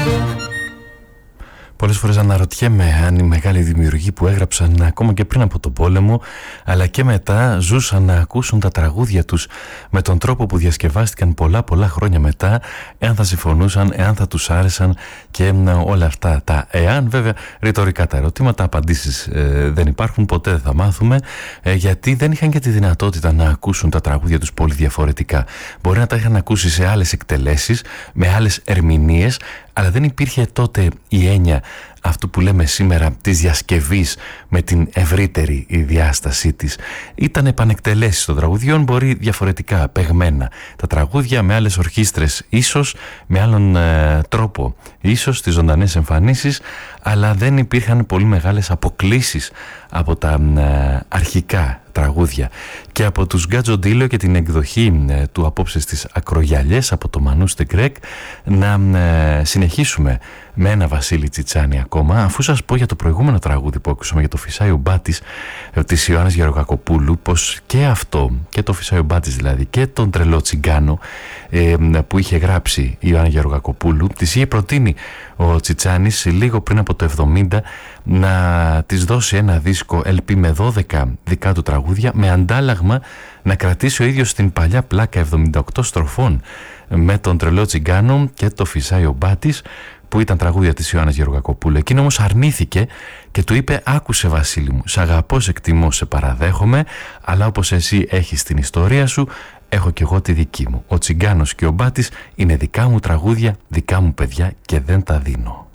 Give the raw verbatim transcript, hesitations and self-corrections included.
Πολλές φορές αναρωτιέμαι αν οι μεγάλοι δημιουργοί που έγραψαν ακόμα και πριν από τον πόλεμο αλλά και μετά ζούσαν να ακούσουν τα τραγούδια τους με τον τρόπο που διασκευάστηκαν πολλά πολλά χρόνια μετά, εάν θα συμφωνούσαν, εάν θα τους άρεσαν και όλα αυτά τα εάν. Βέβαια ρητορικά τα ερωτήματα, απαντήσεις ε, δεν υπάρχουν, ποτέ δεν θα μάθουμε, ε, γιατί δεν είχαν και τη δυνατότητα να ακούσουν τα τραγούδια τους πολύ διαφορετικά. Μπορεί να τα είχαν ακούσει σε άλλες εκτελέσεις, με άλλες ερμηνείες, αλλά δεν υπήρχε τότε η έννοια αυτού που λέμε σήμερα της διασκευής με την ευρύτερη η διάστασή της. Ήταν επανεκτελέσεις των τραγουδιών, μπορεί διαφορετικά παιγμένα τα τραγούδια με άλλες ορχήστρες, ίσως με άλλον ε, τρόπο, ίσως στις ζωντανές εμφανίσεις, αλλά δεν υπήρχαν πολύ μεγάλες αποκλίσεις από τα ε, αρχικά τραγούδια. Και από τους Γκάτζο Ντίλο και την εκδοχή ε, του απόψε στις Ακρογιαλιές από το Μανούς Τε Γκρέκ να ε, συνεχίσουμε με ένα Βασίλη Τσιτσάνη ακόμα, αφού σας πω για το προηγούμενο τραγούδι που ακούσαμε, για το Φυσάει ο Μπάτης ε, της Ιωάννας Γεωργακοπούλου, πως και αυτό, και το Φυσάει ο Μπάτης δηλαδή, και τον Τρελό Τσιγκάνο ε, που είχε γράψει η Ιωάννα Γεωργακοπούλου, της είχε προτείνει ο Τσιτσάνης λίγο πριν από το εβδομήντα να της δώσει ένα δίσκο ελ πι με δώδεκα δικά του τραγούδια, με αντάλλαγμα να κρατήσει ο ίδιος την παλιά πλάκα εβδομήντα οκτώ στροφών με τον Τρελό Τσιγκάνο και το Φυσάει ο Μπάτης, που ήταν τραγούδια της Ιωάννας Γεωργακοπούλου. Εκείνο όμως αρνήθηκε και του είπε: «Άκουσε Βασίλη μου, σ' αγαπώ, σε εκτιμώ, σε παραδέχομαι, αλλά όπως εσύ έχεις την ιστορία σου, έχω κι εγώ τη δική μου. Ο Τσιγκάνος και ο Μπάτης είναι δικά μου τραγούδια, δικά μου παιδιά και δεν τα δίνω».